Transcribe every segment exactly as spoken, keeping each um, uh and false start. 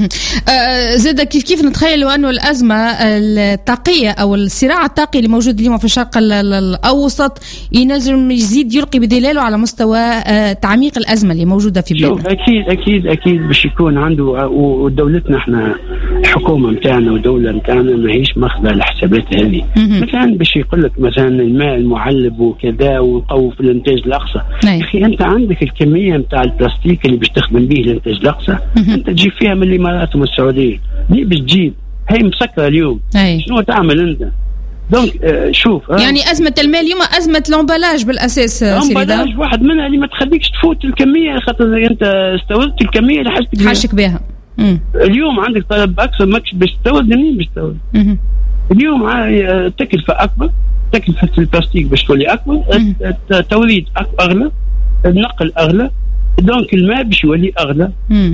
آه زاد كيف كيف نتخيلوا أنه الأزمة الطاقية أو الصراع الطاقي اللي موجود اليوم في الشرق الأوسط ينجم يزيد يلقي بدلاله على مستوى آه تعميق الأزمة اللي موجودة في بلادنا. أكيد أكيد أكيد باش يكون عنده، ودولتنا احنا الحكومة متاعنا ودولة متاعنا ما هيش ماخذة الحسابات هذه. مثلا باش يقول لك مثلا الماء المعلب وكذا وقوي في الانتاج الأقصى. أخي أنت عندك الكمية متاع البلاستيك اللي باش تخدم به الانتاج الأقصى أنت تجيب فيها من الإمارات ومن السعودية، دي باش تجيب هي مسكرة اليوم. أي. شنو تعمل أنت؟ دونك آه شوف آه. يعني أزمة الماء اليوم أزمة الأمبلاج بالأساس. الأمبلاج واحد منها اللي ما تخليكش تفوت الكمية، خاطر أنت استوردت الكمية اللي حاجتك بها. حاجتك بها. اليوم عندك طلب أكثر، ماكش باش تستورد، منين باش تستورد؟ اليوم تكلفة أكبر، تكلفة البلاستيك باش تولي أكبر، التوريد أغلى، النقل أغلى، دونك الماء باش يولي أغلى.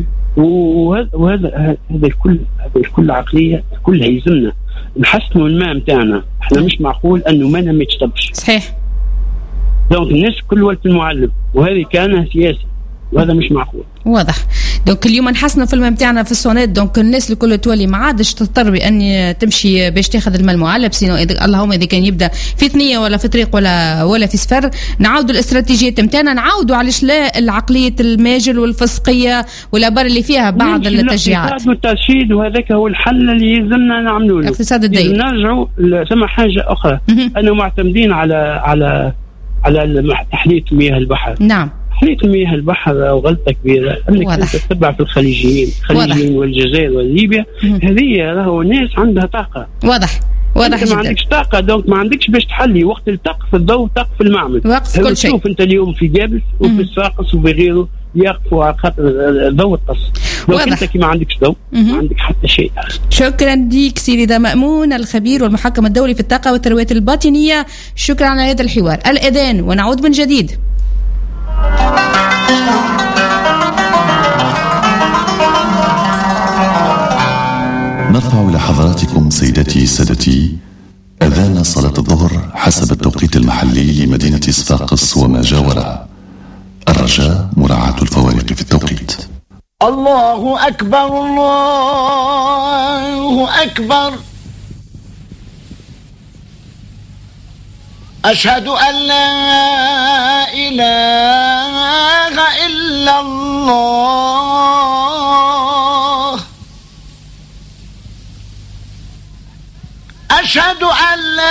وهذا وهذا هذا الكل هذا الكل عقلية كلها يلزمنا نحسنوا الماء متاعنا. احنا مش معقول انه ما ما يتشطبش. صحيح. دونك الناس كل ولد المعلم، وهذه كانها سياسي وهذا مش معقول. واضح. دونك اليوم نحسنوا في الماء متاعنا في الصونات، دونك الناس الكل تولي ما عادش تضطر بان تمشي باش تاخذ الماء المعلب، سينو إذا اللهم اذا كان يبدا في ثنيه ولا في طريق ولا ولا في سفر. نعاودوا الاستراتيجيات متاعنا، نعاودوا علاش لا العقليه الماجل والفسقيه والابار اللي فيها بعض التشجيعات. الاقتصاد والترشيد وهذاك هو الحل اللي يلزمنا نعملوه. الاقتصاد الدائري. نرجعوا ثم حاجه اخرى، انه معتمدين على على على تحليه مياه البحر. نعم. تحليه مياه البحر غلطه كبيره، انك انت تتبع في الخليجيين الخليجيين والجزائر وليبيا، هذه راهو ناس عندها طاقه. واضح واضح جدا. ما عندكش طاقه، دونك ما عندكش باش تحلي. وقت التقف الضوء تقف في المعمل، وقف كل شيء. شوف انت اليوم في جابس وفي الصاقص وبغيره يقفوا على خاطر ضوء القص. واضح. انت كي ما عندكش ضوء ما عندك حتى شيء. شكرا ليك سيدي رضا مأمون الخبير والمحكم الدولي في الطاقه والثروات الباطنيه، شكرا على هذا الحوار. الأذان ونعود من جديد. نرفع لحضراتكم سيدتي سادتي أذان صلاة الظهر حسب التوقيت المحلي لمدينة صفاقس وما جاورها. الرجاء مراعاة الفوارق في التوقيت. الله أكبر الله أكبر، أشهد أن لا إله إلا الله، أشهد أن لا